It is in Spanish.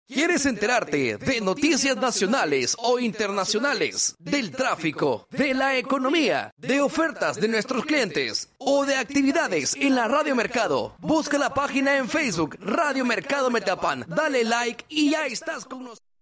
¿Quieres enterarte de noticias nacionales o internacionales, del tráfico, de la economía, de ofertas de nuestros clientes o de actividades en la Radio Mercado? Busca la página en Facebook Radio Mercado Metapan, dale like y ya estás con nosotros.